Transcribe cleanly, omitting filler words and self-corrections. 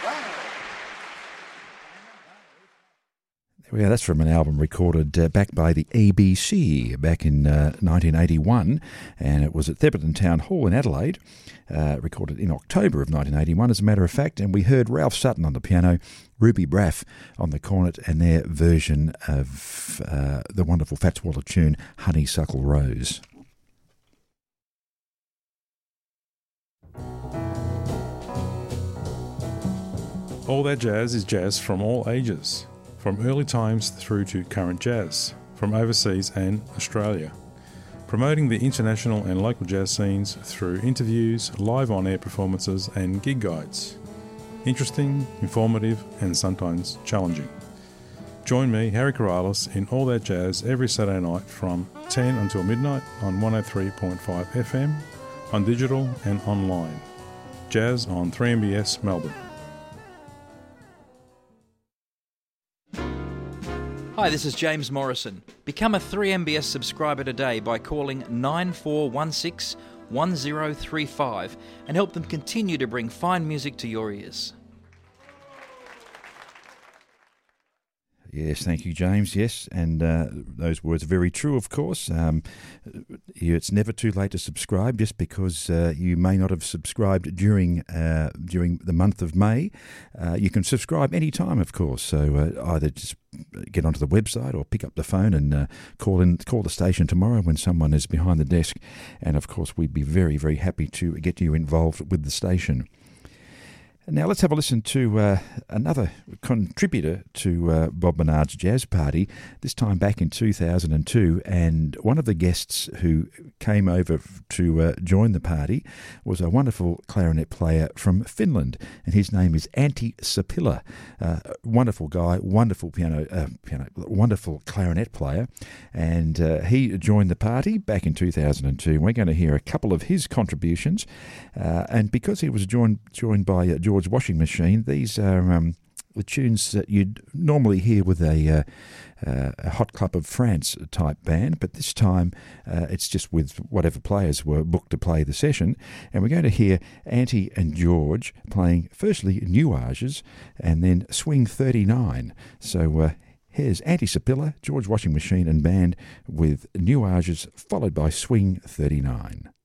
Yeah, that's from an album recorded back by the ABC back in 1981, and it was at Thebarton Town Hall in Adelaide, recorded in October of 1981, as a matter of fact, and we heard Ralph Sutton on the piano, Ruby Braff on the cornet, and their version of the wonderful Fats Waller tune, Honeysuckle Rose. All That Jazz is jazz from all ages, from early times through to current jazz, from overseas and Australia. Promoting the international and local jazz scenes through interviews, live on-air performances and gig guides. Interesting, informative and sometimes challenging. Join me, Harry Corrales, in All That Jazz every Saturday night from 10 until midnight on 103.5 FM, on digital and online. Jazz on 3MBS Melbourne. Hi, this is James Morrison. Become a 3MBS subscriber today by calling 9416 1035 and help them continue to bring fine music to your ears. Yes, thank you, James. Yes, and those words are very true, of course. It's never too late to subscribe just because you may not have subscribed during the month of May. You can subscribe any time, of course, so either just get onto the website or pick up the phone and call the station tomorrow when someone is behind the desk, and of course we'd be very, very happy to get you involved with the station. Now let's have a listen to another contributor to Bob Bernard's Jazz Party, this time back in 2002, and one of the guests who came over to join the party was a wonderful clarinet player from Finland, and his name is Antti Sipilä. Wonderful guy, wonderful wonderful clarinet player, and he joined the party back in 2002. We're going to hear a couple of his contributions, and because he was joined by George Washing Machine, these are the tunes that you'd normally hear with a Hot Club of France type band, but this time it's just with whatever players were booked to play the session. And we're going to hear Antti and George playing firstly Nuages and then Swing 39. So here's Antti Sipilä, George Washing Machine and band with Nuages, followed by Swing 39.